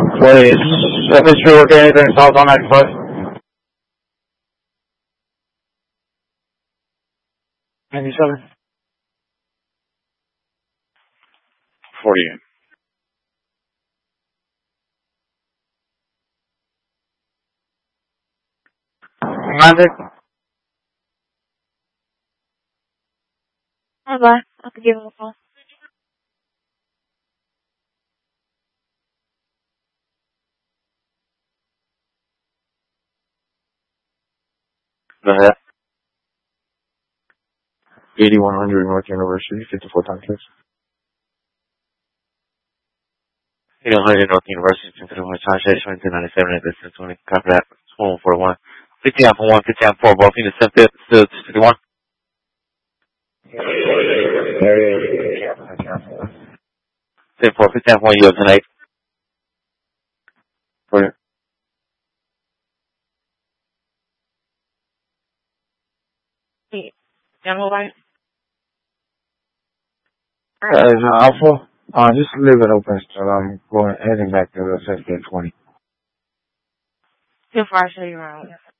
Wait, industry work anything south on 95? 97? 48. Magic? Bye. I could give him a call. Go ahead. 8100 North University, 54 times 6. 8100 North University, 51 times 6, 2297 at distance 20. Copy that. 2141. 50 out for 1, 50 out for both. You just sent it to 61. There it is. 10 4, 50 out for 1, you have tonight. For you. Hey, General Light? Alpha. Just leave it open still. I'm heading back to the 1520. 2-4, I'll show you around.